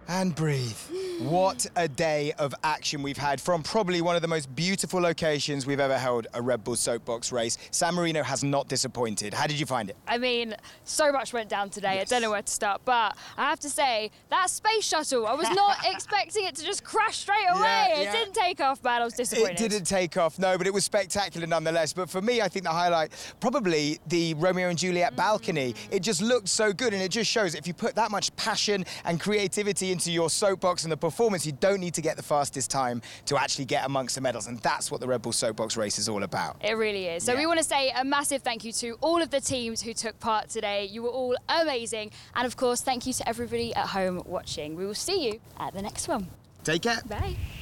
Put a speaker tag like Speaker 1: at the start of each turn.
Speaker 1: And breathe. What a day of action we've had from probably one of the most beautiful locations we've ever held a Red Bull Soapbox race. San Marino has not disappointed. How did you find it?
Speaker 2: I mean, so much went down today. Yes. I don't know where to start, but I have to say, that space shuttle, I was not expecting it to just crash straight away. It didn't take off, man. I was disappointed.
Speaker 1: It didn't take off, no, but it was spectacular nonetheless. But for me, I think the highlight, probably the Romeo and Juliet balcony. It just looked so good, and it just shows if you put that much passion and creativity into your soapbox and the performance, you don't need to get the fastest time to actually get amongst the medals, and that's what the Red Bull Soapbox race is all about.
Speaker 2: It really is. So we want to say a massive thank you to all of the teams who took part today. You were all amazing, and of course, thank you to everybody at home watching. We will see you at the next one.
Speaker 1: Take care.
Speaker 2: Bye.